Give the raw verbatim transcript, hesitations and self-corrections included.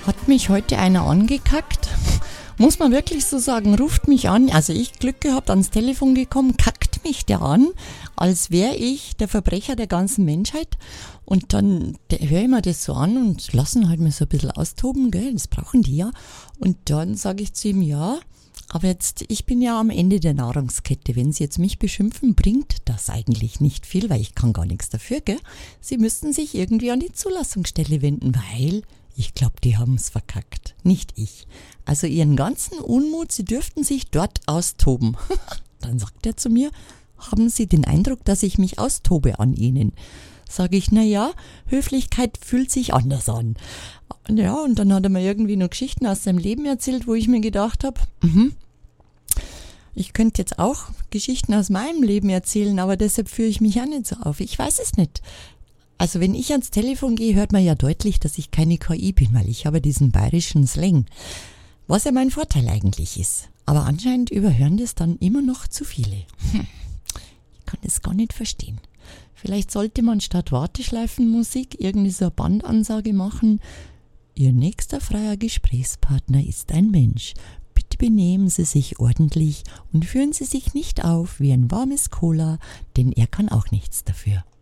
Hat mich heute einer angekackt? Muss man wirklich so sagen, ruft mich an, also ich Glück gehabt, ans Telefon gekommen, kackt mich der an, als wäre ich der Verbrecher der ganzen Menschheit. Und dann höre ich mir das so an und lassen halt mir so ein bisschen austoben, gell, das brauchen die ja. Und dann sage ich zu ihm, ja, aber jetzt, ich bin ja am Ende der Nahrungskette. Wenn Sie jetzt mich beschimpfen, bringt das eigentlich nicht viel, weil ich kann gar nichts dafür, gell. Sie müssten sich irgendwie an die Zulassungsstelle wenden, weil ich glaube, die haben es verkackt, nicht ich. Also ihren ganzen Unmut, sie dürften sich dort austoben. Dann sagt er zu mir, haben Sie den Eindruck, dass ich mich austobe an Ihnen? Sage ich, na ja, Höflichkeit fühlt sich anders an. Ja, und dann hat er mir irgendwie noch Geschichten aus seinem Leben erzählt, wo ich mir gedacht habe, mhm, ich könnte jetzt auch Geschichten aus meinem Leben erzählen, aber deshalb führe ich mich auch nicht so auf. Ich weiß es nicht. Also wenn ich ans Telefon gehe, hört man ja deutlich, dass ich keine K I bin, weil ich habe diesen bayerischen Slang, was ja mein Vorteil eigentlich ist. Aber anscheinend überhören das dann immer noch zu viele. Hm. Ich kann das gar nicht verstehen. Vielleicht sollte man statt Warteschleifenmusik irgendwie so eine Bandansage machen. Ihr nächster freier Gesprächspartner ist ein Mensch. Bitte benehmen Sie sich ordentlich und führen Sie sich nicht auf wie ein warmes Cola, denn er kann auch nichts dafür.